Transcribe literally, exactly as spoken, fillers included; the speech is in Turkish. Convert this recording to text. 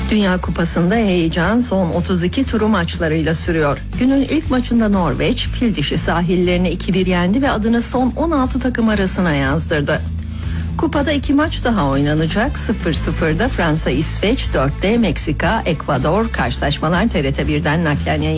Dünya Kupası'nda heyecan son otuz iki turu maçlarıyla sürüyor. Günün ilk maçında Norveç, fil dişi sahillerini iki bir yendi ve adını son on altı takım arasına yazdırdı. Kupada iki maç daha oynanacak. sıfır sıfırda Fransa-İsveç, dörtte Meksika-Ekvador karşılaşmalar T R T birden naklen yayınlanacak.